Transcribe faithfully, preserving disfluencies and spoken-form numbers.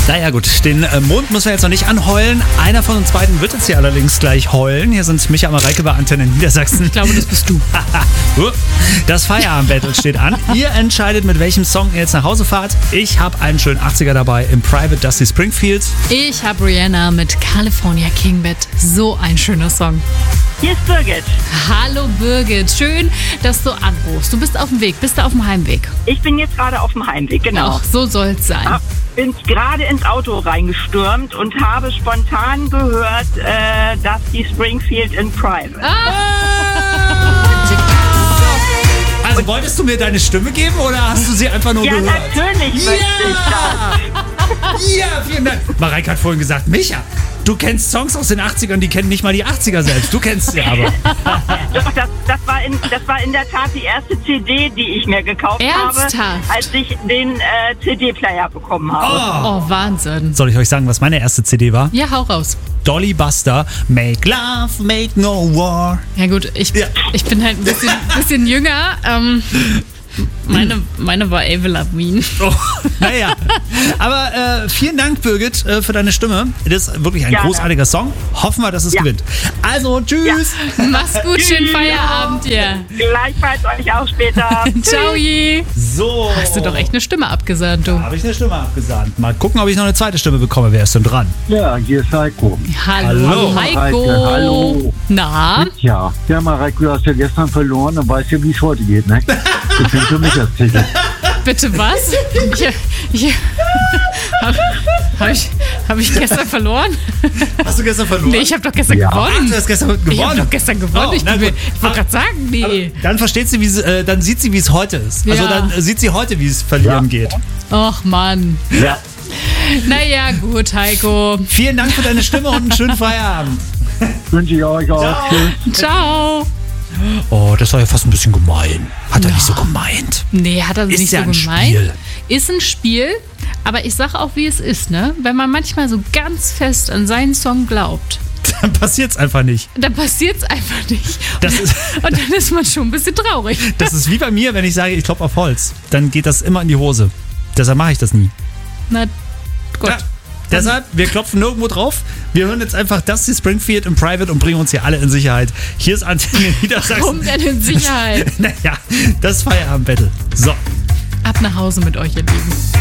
Naja gut, den äh, Mond müssen wir jetzt noch nicht anheulen. Einer von uns beiden wird jetzt hier allerdings gleich heulen. Hier sind Micha und Mareike bei Antenne Niedersachsen. Ich glaube, das bist du. Das Feierabend-Battle steht an. Ihr entscheidet, mit welchem Song ihr jetzt nach Hause fahrt. Ich habe einen schönen achtziger dabei im Private Dusty Springfield. Ich habe Rihanna mit California King Bed. So ein schöner Song. Hier ist Birgit. Hallo Birgit, schön, dass du anrufst. Du bist auf dem Weg, bist du auf dem Heimweg? Ich bin jetzt gerade auf dem Heimweg, genau. Ach, so soll's sein. Hab- Bin gerade ins Auto reingestürmt und habe spontan gehört, äh, dass die Springfield in Private. Also wolltest du mir deine Stimme geben oder hast du sie einfach nur Ja, gehört? natürlich möchte ich das. Ja, vielen Dank. Mareike hat vorhin gesagt, Micha, du kennst Songs aus den achtzigern, die kennen nicht mal die achtziger selbst. Du kennst sie aber. Doch, das, das, war in, das war in der Tat die erste C D, die ich mir gekauft Ernsthaft? habe, als ich den äh, C D-Player bekommen habe. Oh, Wahnsinn. Soll ich euch sagen, was meine erste C D war? Ja, hau raus. Dolly Buster, Make Love, Make No War. Ja gut, ich, Ja. ich bin halt ein bisschen, bisschen jünger. Ähm, meine, meine war Avril Lavigne. Oh, naja. Aber äh, vielen Dank, Birgit, äh, für deine Stimme. Das ist wirklich ein Gerne. großartiger Song. Hoffen wir, dass es Ja. gewinnt. Also, tschüss. Mach's gut, schönen Feierabend dir. Gleichfalls euch auch später. Ciao. So. Hast du doch echt eine Stimme abgesandt, du. Habe ich eine Stimme abgesandt. Mal gucken, ob ich noch eine zweite Stimme bekomme. Wer ist denn dran? Ja, hier ist Heiko. Hallo, Hallo. Heiko. Mareike, hallo. Na? Ja, ja, Mareike, du hast ja gestern verloren und weißt ja, wie es heute geht, ne? Ich bin für mich das Ticket. Bitte was? Ich, ich, Habe hab ich, hab ich gestern verloren? Hast du gestern verloren? Nee, ich habe doch gestern Ja. Ach, gewonnen. du hast gestern gewonnen. Ich habe doch gestern gewonnen. Oh, ich na bin- gut. ich wollte gerade sagen, nee. Dann versteht sie, wie sie, äh, dann sieht sie, wie es heute ist. Also Ja. dann äh, sieht sie heute, wie es verlieren geht. Och Mann. Ja. Naja, gut, Heiko. Vielen Dank für deine Stimme und einen schönen Feierabend. Wünsche ich euch auch. Tschüss. Ciao. Oh, das war ja fast ein bisschen gemein. Hat er nicht so gemeint. Nee, hat er Ist nicht ja so ein gemeint. Spiel. Ist ein Spiel, aber ich sag auch, wie es ist, ne? Wenn man manchmal so ganz fest an seinen Song glaubt, Dann passiert's einfach nicht. dann passiert's einfach nicht. Das ist, Und dann ist man schon ein bisschen traurig. das ist wie bei mir, wenn ich sage, ich klopfe auf Holz. Dann geht das immer in die Hose. Deshalb mache ich das nie. Na gut. Ja. Deshalb, wir klopfen nirgendwo drauf. Wir hören jetzt einfach Dusty Springfield im Private und bringen uns hier alle in Sicherheit. Hier ist Antenne Niedersachsen. Warum denn in Sicherheit? Naja, das Feierabend-Battle. So. Ab nach Hause mit euch, ihr Lieben.